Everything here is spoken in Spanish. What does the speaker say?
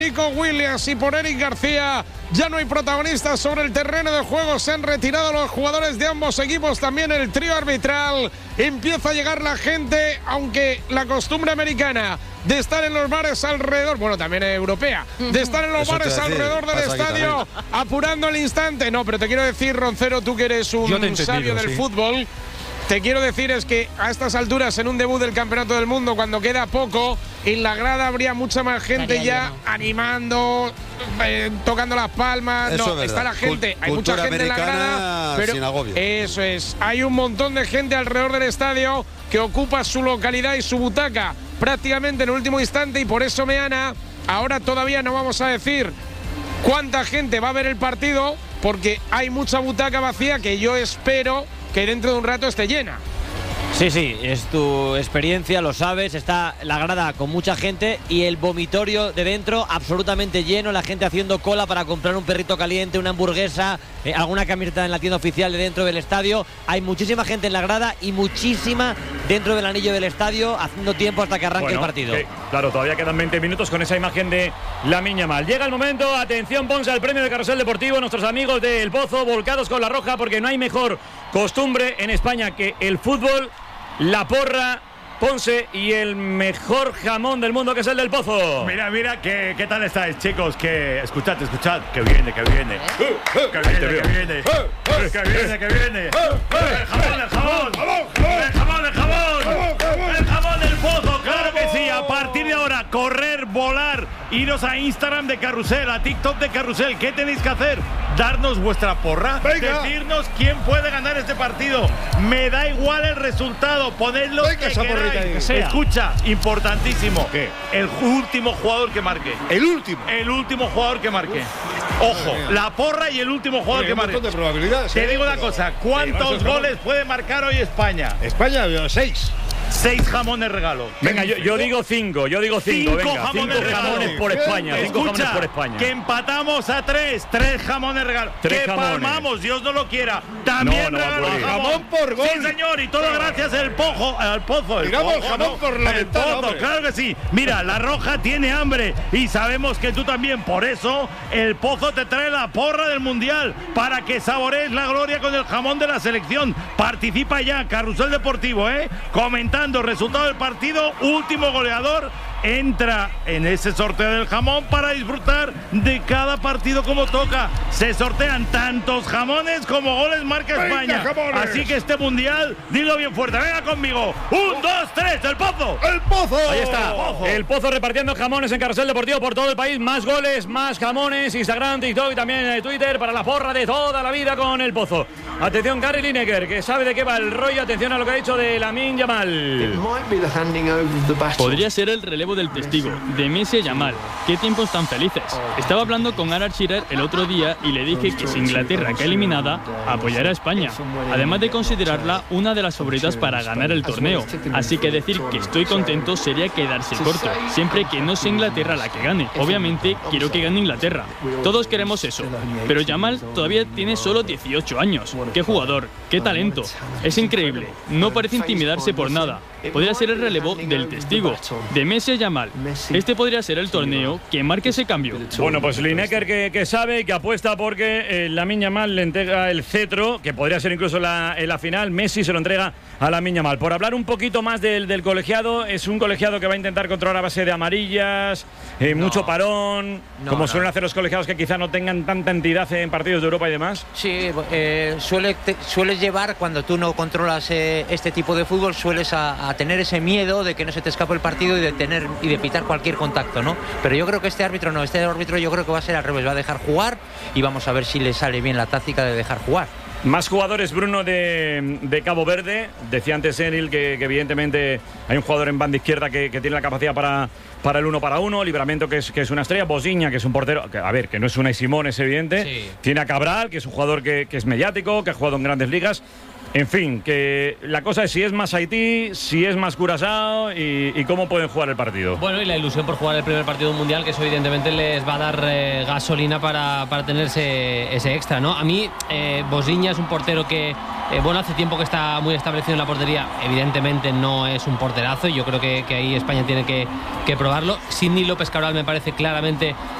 Nico Williams y por Eric García. Ya no hay protagonistas sobre el terreno de juego. Se han retirado los jugadores de ambos equipos. También el trío arbitral. Empieza a llegar la gente, aunque la costumbre americana de estar en los bares alrededor, bueno, también europea, de estar en los bares alrededor del estadio, apurando el instante. No, pero te quiero decir, Roncero, tú que eres un sabio del fútbol, te quiero decir es que a estas alturas, en un debut del Campeonato del Mundo, cuando queda poco, en la grada habría mucha más gente ya animando, tocando las palmas. Eso no, está la gente, hay mucha gente en la grada, pero sin agobio. Eso es, hay un montón de gente alrededor del estadio que ocupa su localidad y su butaca prácticamente en el último instante, y por eso, Meana, ahora todavía no vamos a decir cuánta gente va a ver el partido, porque hay mucha butaca vacía que yo espero que dentro de un rato esté llena. Sí, es tu experiencia, lo sabes, está la grada con mucha gente y el vomitorio de dentro absolutamente lleno, la gente haciendo cola para comprar un perrito caliente, una hamburguesa, alguna camiseta en la tienda oficial de dentro del estadio. Hay muchísima gente en la grada y muchísima dentro del anillo del estadio haciendo tiempo hasta que arranque el partido. Claro, todavía quedan 20 minutos con esa imagen de Lamine Yamal. Llega el momento, atención, Ponce, al premio de Carrusel Deportivo, nuestros amigos del Pozo volcados con la roja, porque no hay mejor costumbre en España que el fútbol, la porra, Ponce y el mejor jamón del mundo, que es el del Pozo. Mira, ¿qué tal estáis, chicos? Escuchad, que viene. Que viene. El jamón del Pozo, claro que sí. A partir de ahora, correr, volar, iros a Instagram de Carrusel, a TikTok de Carrusel. ¿Qué tenéis que hacer? Darnos vuestra porra. Venga. Decirnos quién puede ganar este partido. Me da igual el resultado, ponedlo que queráis. Escucha, importantísimo. ¿Qué? El último jugador que marque. ¿El último jugador que marque. Ojo, la porra y el último jugador que marque. Un montón de probabilidades. Te digo una cosa, ¿cuántos goles puede marcar hoy España? España, 6. 6 jamones regalo. Venga, yo digo 5. Venga, 5 jamones por España. 5 jamones por España. Que empatamos a 3. 3 jamones regalo. Que palmamos, Dios no lo quiera. También regalo jamón por gol. Sí, señor, y todo gracias al Pozo. Digamos el jamón por la ventana. Claro que sí. Mira, la roja tiene hambre y sabemos que tú también. Por eso, el Pozo te trae la porra del Mundial para que saborees la gloria con el jamón de la selección. Participa ya, Carrusel Deportivo, comentando resultado del partido, último goleador entra en ese sorteo del jamón para disfrutar de cada partido como toca. Se sortean tantos jamones como goles marca España. Jamones. Así que este mundial, dilo bien fuerte, venga conmigo. 1, 2, 3, el Pozo. El Pozo. Ahí está. El Pozo repartiendo jamones en Carrusel Deportivo por todo el país. Más goles, más jamones. Instagram, TikTok y también Twitter para la porra de toda la vida con el Pozo. Atención, Gary Lineker, que sabe de qué va el rollo. Atención a lo que ha dicho de Lamine Yamal. Podría ser el relevo del testigo, de Messi a Yamal. Qué tiempos tan felices. Estaba hablando con Alan Shearer el otro día y le dije que si Inglaterra queda eliminada, apoyará a España, además de considerarla una de las favoritas para ganar el torneo. Así que decir que estoy contento sería quedarse corto, siempre que no sea Inglaterra la que gane. Obviamente quiero que gane Inglaterra. Todos queremos eso. Pero Yamal todavía tiene solo 18 años. Qué jugador, qué talento. Es increíble. No parece intimidarse por nada. Podría ser el relevo del testigo, de Messi a Yamal. Este podría ser el torneo que marque ese cambio. Bueno, pues Lineker que sabe, que apuesta porque Lamine Yamal le entrega el cetro, que podría ser incluso en la final. Messi se lo entrega a Lamine Yamal. Por hablar un poquito más del colegiado, es un colegiado que va a intentar controlar a base de amarillas, mucho parón, como suelen hacer los colegiados que quizá no tengan tanta entidad en partidos de Europa y demás. Sí, sueles llevar, cuando tú no controlas este tipo de fútbol, sueles a tener ese miedo de que no se te escape el partido y de pitar cualquier contacto, ¿no? Pero yo creo que este árbitro yo creo que va a ser al revés, va a dejar jugar y vamos a ver si le sale bien la táctica de dejar jugar. Más jugadores, Bruno, de Cabo Verde. Decía antes Enil que evidentemente hay un jugador en banda izquierda que tiene la capacidad para el 1 para 1. Livramento, que es una estrella. Bosiña, que es un portero, que no es Unai Simón, es evidente. Sí. Tiene a Cabral, que es un jugador que es mediático, que ha jugado en grandes ligas. En fin, que la cosa es si es más Haití, si es más Curazao y cómo pueden jugar el partido. Bueno, y la ilusión por jugar el primer partido mundial, que eso evidentemente les va a dar gasolina para tener ese extra, ¿no? A mí, Bosiña es un portero que, bueno, hace tiempo que está muy establecido en la portería. Evidentemente no es un porterazo y yo creo que ahí España tiene que probarlo. Sidney López Cabral me parece claramente